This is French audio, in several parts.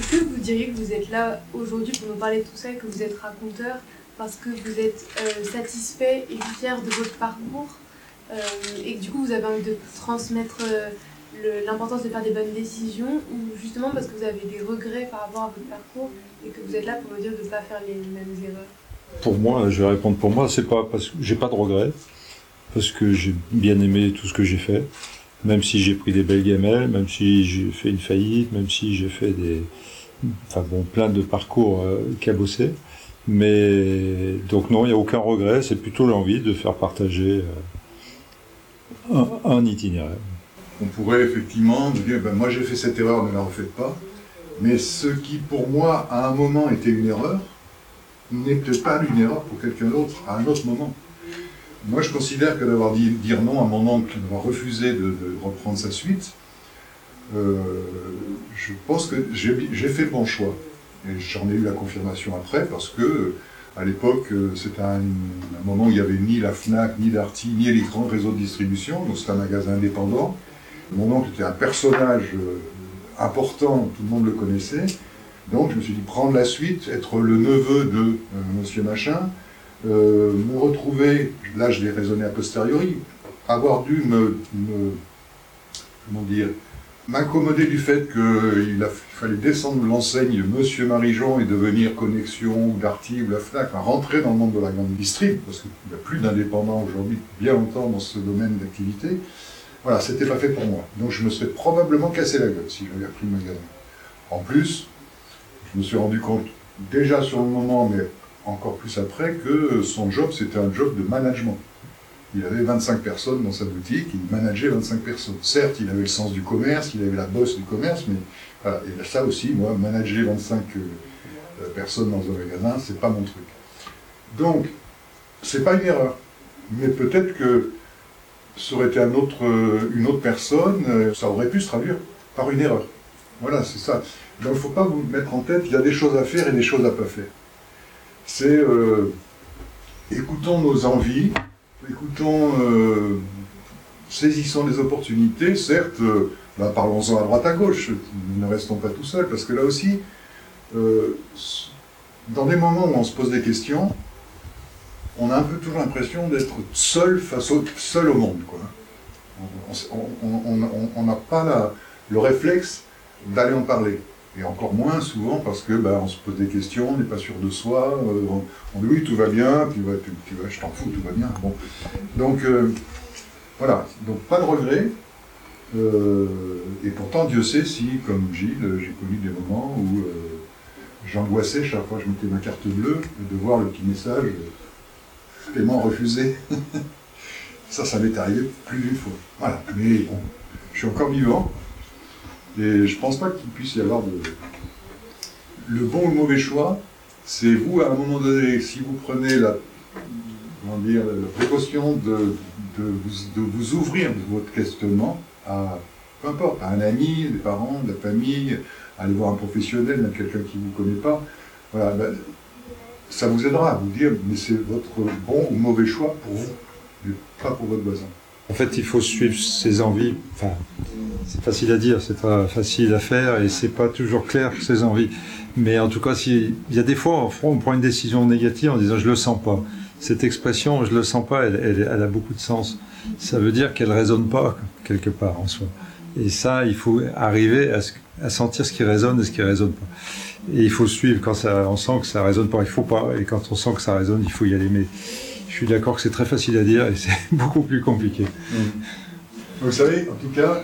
Est-ce que vous diriez que vous êtes là aujourd'hui pour nous parler de tout ça et que vous êtes raconteur parce que vous êtes satisfait et fier de votre parcours et que du coup vous avez envie de transmettre l'importance de faire des bonnes décisions, ou justement parce que vous avez des regrets par rapport à votre parcours et que vous êtes là pour me dire de ne pas faire les mêmes erreurs? Pour moi, je vais répondre pour moi, c'est pas parce que j'ai pas de regrets, parce que j'ai bien aimé tout ce que j'ai fait, même si j'ai pris des belles gamelles, même si j'ai fait une faillite, même si j'ai fait plein de parcours cabossés. Mais donc non, il n'y a aucun regret, c'est plutôt l'envie de faire partager un itinéraire. On pourrait effectivement dire, moi j'ai fait cette erreur, ne la refaites pas. Mais ce qui pour moi à un moment était une erreur, n'est peut-être pas une erreur pour quelqu'un d'autre à un autre moment. Moi je considère que d'avoir dire non à mon oncle, d'avoir refusé de reprendre sa suite, je pense que j'ai fait le bon choix. Et j'en ai eu la confirmation après, parce que à l'époque, c'était un moment où il n'y avait ni la Fnac, ni Darty, ni les grands réseaux de distribution, donc c'était un magasin indépendant. Mon oncle était un personnage important, tout le monde le connaissait. Donc je me suis dit, prendre la suite, être le neveu de monsieur machin, me retrouver, là je l'ai raisonné a posteriori, avoir dû m'accommoder du fait qu'il fallait descendre de l'enseigne Monsieur Marijon et devenir Connexion, ou Darty ou la Fnac, rentrer dans le monde de la grande distrib, parce qu'il n'y a plus d'indépendants aujourd'hui, bien longtemps dans ce domaine d'activité. Voilà, c'était pas fait pour moi. Donc je me serais probablement cassé la gueule si j'avais repris le magasin. En plus, je me suis rendu compte, déjà sur le moment, mais encore plus après, que son job, c'était un job de management. Il avait 25 personnes dans sa boutique, il manageait 25 personnes. Certes, il avait le sens du commerce, il avait la bosse du commerce, mais voilà. Et ça aussi, moi, manager 25 personnes dans un magasin, c'est pas mon truc. Donc, c'est pas une erreur. Mais peut-être que ça aurait été une autre personne, ça aurait pu se traduire par une erreur. Voilà, c'est ça. Donc il ne faut pas vous mettre en tête, il y a des choses à faire et des choses à ne pas faire. C'est écoutons nos envies, saisissons les opportunités, certes, parlons-en à droite à gauche, ne restons pas tout seuls, parce que là aussi, dans des moments où on se pose des questions, on a un peu toujours l'impression d'être seul seul au monde, quoi. On n'a pas le réflexe d'aller en parler. Et encore moins souvent parce que on se pose des questions, on n'est pas sûr de soi, on dit oui tout va bien, je t'en fous, tout va bien. Bon. Donc voilà, donc pas de regret. Et pourtant Dieu sait si, comme Gilles, j'ai connu des moments où j'angoissais chaque fois que je mettais ma carte bleue de voir le petit message paiement refusé. Ça m'est arrivé plus d'une fois. Voilà, mais bon, je suis encore vivant. Et je ne pense pas qu'il puisse y avoir le bon ou le mauvais choix. C'est vous, à un moment donné, si vous prenez la précaution de vous ouvrir de votre questionnement à, peu importe, à un ami, des parents, de la famille, aller voir un professionnel, même quelqu'un qui ne vous connaît pas, voilà, ça vous aidera à vous dire, mais c'est votre bon ou mauvais choix pour vous, mais pas pour votre voisin. En fait, il faut suivre ses envies. Enfin, c'est facile à dire, c'est pas facile à faire et c'est pas toujours clair ses envies. Mais en tout cas, il y a des fois, on prend une décision négative en disant je le sens pas. Cette expression, je le sens pas, elle a beaucoup de sens. Ça veut dire qu'elle résonne pas quelque part en soi. Et ça, il faut arriver à sentir ce qui résonne et ce qui résonne pas. Et il faut suivre quand on sent que ça résonne pas, il faut pas. Et quand on sent que ça résonne, il faut y aller. Mais je suis d'accord que c'est très facile à dire et c'est beaucoup plus compliqué. Vous savez, en tout cas,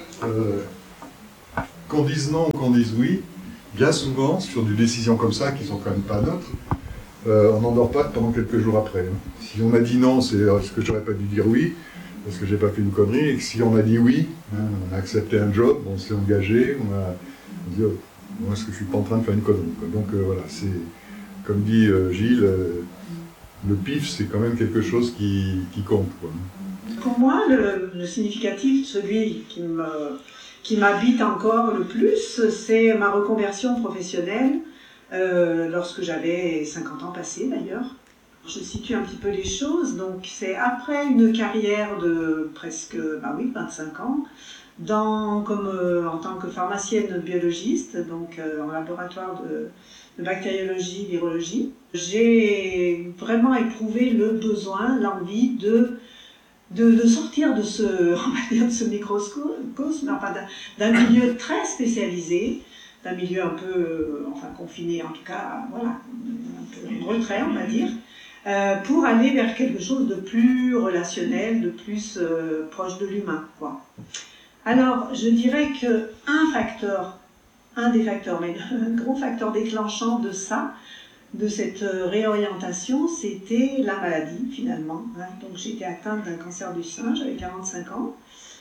qu'on dise non ou qu'on dise oui, bien souvent, sur des décisions comme ça, qui sont quand même pas neutres, on n'endort pas pendant quelques jours après. Hein. Si on a dit non, c'est parce que j'aurais pas dû dire oui, parce que j'ai pas fait une connerie, et que si on a dit oui, on a accepté un job, on s'est engagé, on dit oh, moi, est-ce que je suis pas en train de faire une connerie, quoi. Donc voilà, c'est, comme dit Gilles, le pif, c'est quand même quelque chose qui compte, quoi. Pour moi, le significatif, celui qui m'habite encore le plus, c'est ma reconversion professionnelle, lorsque j'avais 50 ans passés d'ailleurs. Je situe un petit peu les choses, donc c'est après une carrière de presque 25 ans, en tant que pharmacienne biologiste, donc en laboratoire de bactériologie, virologie. J'ai vraiment éprouvé le besoin, l'envie de sortir de ce microcosme, enfin d'un milieu très spécialisé, d'un milieu un peu confiné, en tout cas, voilà, un peu en retrait, on va dire, pour aller vers quelque chose de plus relationnel, de plus proche de l'humain, quoi. Alors, je dirais que un des facteurs, mais un gros facteur déclenchant de cette réorientation, c'était la maladie, finalement. Donc, j'étais atteinte d'un cancer du sein, j'avais 45 ans.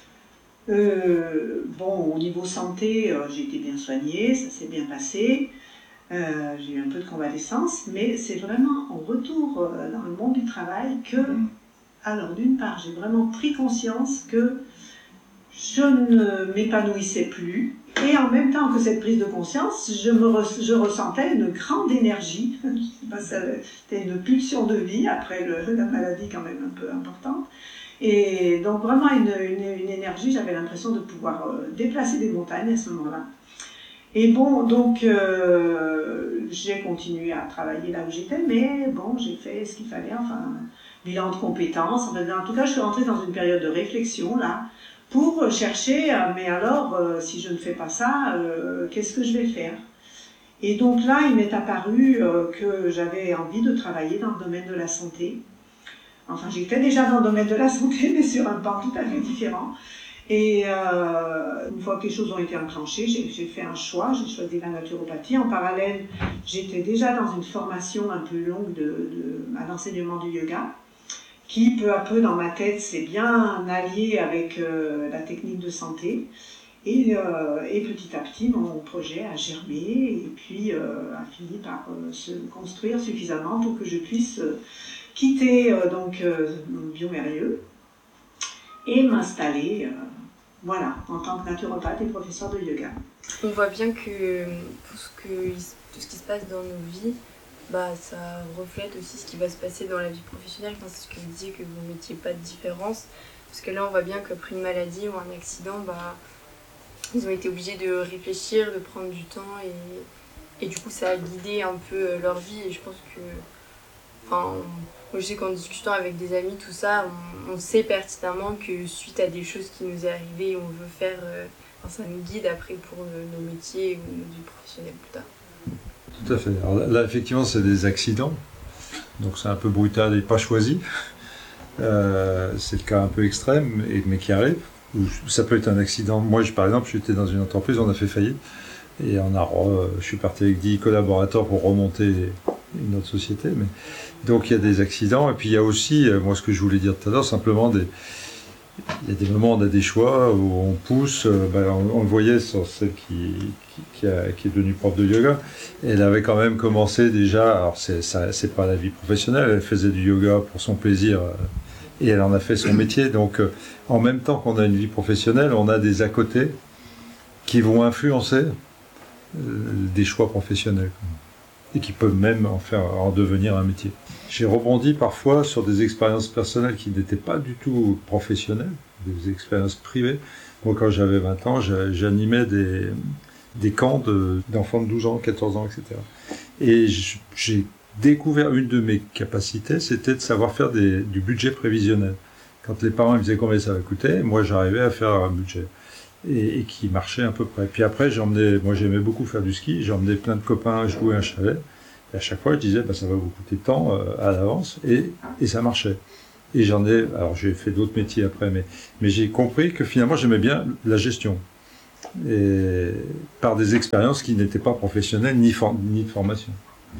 Au niveau santé, j'ai été bien soignée, ça s'est bien passé. J'ai eu un peu de convalescence, mais c'est vraiment en retour dans le monde du travail que, alors d'une part, j'ai vraiment pris conscience que je ne m'épanouissais plus, et en même temps que cette prise de conscience, je ressentais une grande énergie, c'était une pulsion de vie après la maladie quand même un peu importante, et donc vraiment une énergie, j'avais l'impression de pouvoir déplacer des montagnes à ce moment-là. Et bon, donc j'ai continué à travailler là où j'étais, mais bon, j'ai fait ce qu'il fallait, bilan de compétences, en tout cas je suis rentrée dans une période de réflexion là, pour chercher, mais alors, si je ne fais pas ça, qu'est-ce que je vais faire? Et donc là, il m'est apparu que j'avais envie de travailler dans le domaine de la santé. Enfin, j'étais déjà dans le domaine de la santé, mais sur un pan tout à fait différent. Et une fois que les choses ont été enclenchées, j'ai fait un choix, j'ai choisi la naturopathie. En parallèle, j'étais déjà dans une formation un peu longue à l'enseignement du yoga, qui peu à peu dans ma tête s'est bien allié avec la technique de santé. Et petit à petit, mon projet a germé et puis a fini par se construire suffisamment pour que je puisse quitter Biomérieux et m'installer en tant que naturopathe et professeur de yoga. On voit bien que tout ce qui se passe dans nos vies, ça reflète aussi ce qui va se passer dans la vie professionnelle. C'est ce que vous disiez, que vous ne mettiez pas de différence. Parce que là, on voit bien qu'après une maladie ou un accident, ils ont été obligés de réfléchir, de prendre du temps. Et du coup, ça a guidé un peu leur vie. Et je pense que... moi, je sais qu'en discutant avec des amis, tout ça, on sait pertinemment que suite à des choses qui nous est arrivées, on veut faire... ça nous guide après pour nos métiers ou nos vies professionnelles plus tard. Tout à fait. Alors là, effectivement, c'est des accidents. Donc c'est un peu brutal et pas choisi. C'est le cas un peu extrême, mais qui arrive. Ça peut être un accident. Moi, par exemple, j'étais dans une entreprise, on a fait faillite. Et je suis parti avec 10 collaborateurs pour remonter une autre société. Donc il y a des accidents. Et puis il y a aussi, moi ce que je voulais dire tout à l'heure, simplement il y a des moments où on a des choix, où on pousse. On le voyait sur celle qui est devenue prof de yoga. Elle avait quand même commencé déjà, alors c'est pas la vie professionnelle, elle faisait du yoga pour son plaisir et elle en a fait son métier. Donc en même temps qu'on a une vie professionnelle, on a des à côté qui vont influencer des choix professionnels et qui peuvent même en devenir un métier. J'ai rebondi parfois sur des expériences personnelles qui n'étaient pas du tout professionnelles, des expériences privées. Moi, quand j'avais 20 ans, j'animais des camps d'enfants de 12 ans, 14 ans, etc. Et j'ai découvert une de mes capacités, c'était de savoir faire du budget prévisionnel. Quand les parents me disaient combien ça va coûter, moi j'arrivais à faire un budget. Et qui marchait à peu près. Puis après, moi j'aimais beaucoup faire du ski, j'emmenais plein de copains, je louais un chalet, et à chaque fois je disais, ça va vous coûter tant à l'avance, et ça marchait. Et alors j'ai fait d'autres métiers après, mais j'ai compris que finalement j'aimais bien la gestion, et par des expériences qui n'étaient pas professionnelles, ni de formation.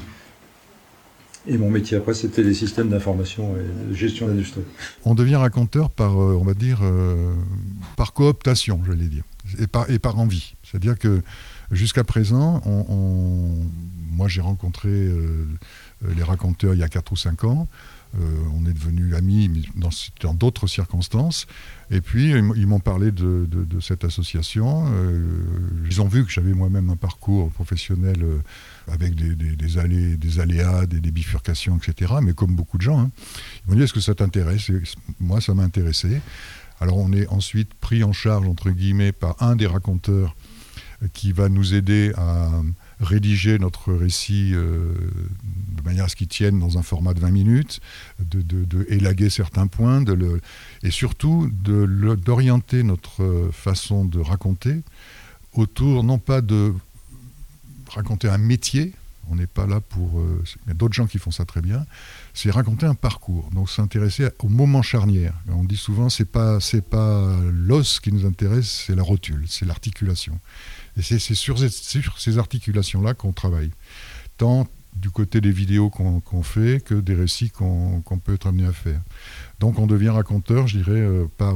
Et mon métier après, c'était les systèmes d'information et de gestion d'industrie. On devient raconteur par, on va dire, par cooptation, j'allais dire, et par envie. C'est-à-dire que jusqu'à présent, moi j'ai rencontré les raconteurs il y a 4 ou 5 ans. On est devenus amis mais dans d'autres circonstances. Et puis, ils m'ont parlé de cette association. Ils ont vu que j'avais moi-même un parcours professionnel avec des aléas, des bifurcations, etc. Mais comme beaucoup de gens, ils m'ont dit, est-ce que ça t'intéresse ? Et moi, ça m'a intéressé. Alors on est ensuite pris en charge, entre guillemets, par un des raconteurs qui va nous aider à rédiger notre récit de manière à ce qu'il tienne dans un format de 20 minutes, de élaguer certains points, et surtout d'orienter notre façon de raconter autour, non pas de raconter un métier, on n'est pas là pour... il y a d'autres gens qui font ça très bien, c'est raconter un parcours, donc s'intéresser au moment charnière. On dit souvent, c'est pas l'os qui nous intéresse, c'est la rotule, c'est l'articulation. Et c'est sur ces articulations-là qu'on travaille, tant du côté des vidéos qu'on fait que des récits qu'on peut être amené à faire. Donc on devient raconteur, je dirais,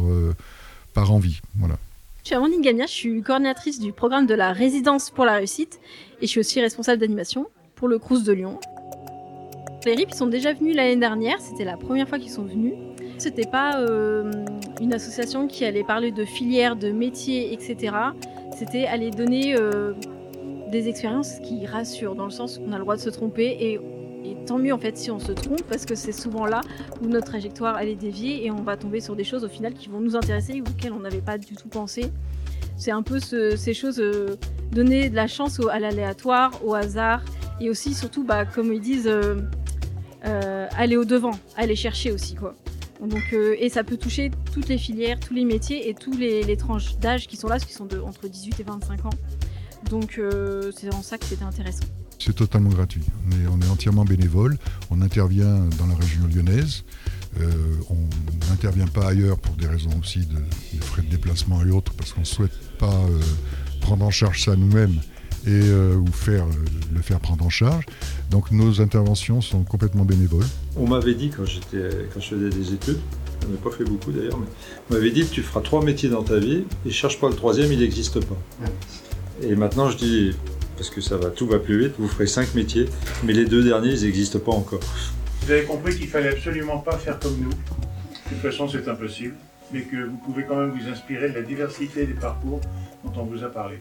par envie. Voilà. Je suis Amandine Gagna, je suis coordinatrice du programme de la résidence pour la réussite et je suis aussi responsable d'animation pour le Crous de Lyon. Les RIP, ils sont déjà venus l'année dernière, c'était la première fois qu'ils sont venus. C'était pas une association qui allait parler de filières, de métiers, etc. C'était aller donner des expériences qui rassurent, dans le sens où on a le droit de se tromper et tant mieux en fait si on se trompe, parce que c'est souvent là où notre trajectoire elle est déviée et on va tomber sur des choses au final qui vont nous intéresser ou auxquelles on n'avait pas du tout pensé. C'est un peu ces choses, donner de la chance à l'aléatoire, au hasard, et aussi surtout, comme ils disent, aller au-devant, aller chercher aussi, quoi. Donc, et ça peut toucher toutes les filières, tous les métiers et tous les tranches d'âge qui sont là, qui sont entre 18 et 25 ans. Donc c'est en ça que c'était intéressant. C'est totalement gratuit. On est entièrement bénévole. On intervient dans la région lyonnaise. On n'intervient pas ailleurs pour des raisons aussi de frais de déplacement et autres, parce qu'on ne souhaite pas prendre en charge ça nous-mêmes ou le faire prendre en charge. Donc nos interventions sont complètement bénévoles. On m'avait dit quand je faisais des études, j'en ai pas fait beaucoup d'ailleurs, mais on m'avait dit que tu feras 3 métiers dans ta vie et cherche pas le 3e, il n'existe pas. Et maintenant je dis, parce que tout va plus vite, vous ferez 5 métiers, mais les 2 derniers ils n'existent pas encore. Vous avez compris qu'il fallait absolument pas faire comme nous. De toute façon c'est impossible, mais que vous pouvez quand même vous inspirer de la diversité des parcours dont on vous a parlé.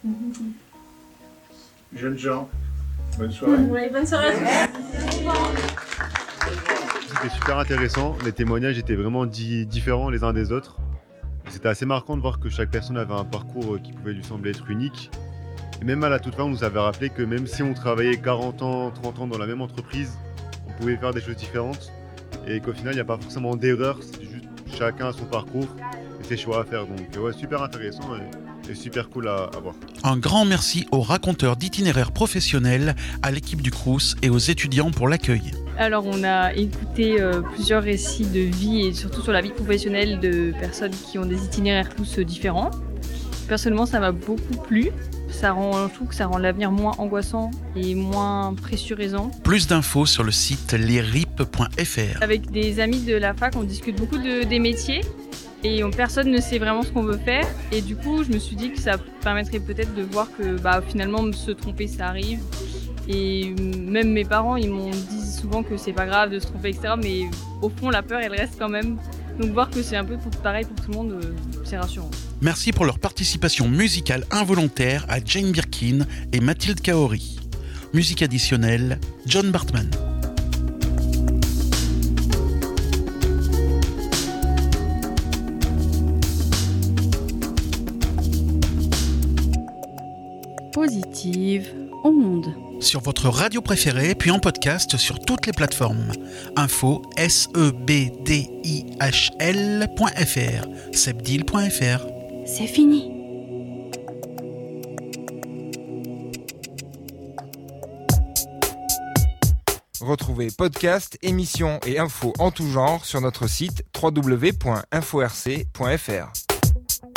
Jeunes gens, bonne soirée. Oui, bonne soirée à tous. C'était super intéressant, les témoignages étaient vraiment différents les uns des autres. C'était assez marquant de voir que chaque personne avait un parcours qui pouvait lui sembler être unique. Et même à la toute fin, on nous avait rappelé que même si on travaillait 40 ans, 30 ans dans la même entreprise, on pouvait faire des choses différentes. Et qu'au final, il n'y a pas forcément d'erreur, c'est juste chacun a son parcours et ses choix à faire. Donc ouais, super intéressant et super cool à voir. Un grand merci aux raconteurs d'itinéraires professionnels, à l'équipe du Crous et aux étudiants pour l'accueil. Alors on a écouté plusieurs récits de vie et surtout sur la vie professionnelle de personnes qui ont des itinéraires tous différents. Personnellement ça m'a beaucoup plu, je trouve que ça rend l'avenir moins angoissant et moins pressurisant. Plus d'infos sur le site lesrip.fr. Avec des amis de la fac on discute beaucoup des métiers et personne ne sait vraiment ce qu'on veut faire et du coup je me suis dit que ça permettrait peut-être de voir que finalement se tromper ça arrive. Et même mes parents, ils m'ont dit souvent que c'est pas grave de se tromper, etc. Mais au fond, la peur, elle reste quand même. Donc voir que c'est un peu pareil pour tout le monde, c'est rassurant. Merci pour leur participation musicale involontaire à Jane Birkin et Mathilde Kaori. Musique additionnelle, John Bartman. Positive onde. Sur votre radio préférée, puis en podcast sur toutes les plateformes. Info sebdihl.fr, sebdihl.fr. C'est fini. Retrouvez podcasts, émissions et infos en tout genre sur notre site www.inforc.fr.